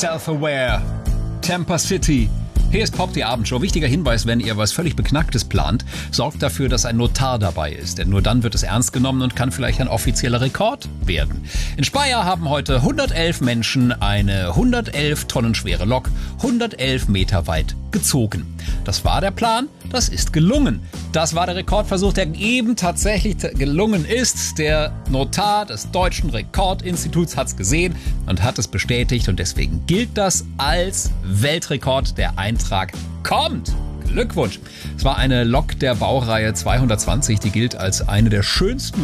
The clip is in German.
Self-Aware, Tampa City. Hier ist Pop, die Abendshow. Wichtiger Hinweis, wenn ihr was völlig Beknacktes plant, sorgt dafür, dass ein Notar dabei ist. Denn nur dann wird es ernst genommen und kann vielleicht ein offizieller Rekord werden. In Speyer haben heute 111 Menschen eine 111 Tonnen schwere Lok 111 Meter weit gezogen. Das war der Plan, das ist gelungen. Das war der Rekordversuch, der eben tatsächlich gelungen ist. Der Notar des Deutschen Rekordinstituts hat es gesehen und hat es bestätigt. Und deswegen gilt das als Weltrekord. Der Eintrag kommt. Glückwunsch. Es war eine Lok der Baureihe 220, die gilt als eine der schönsten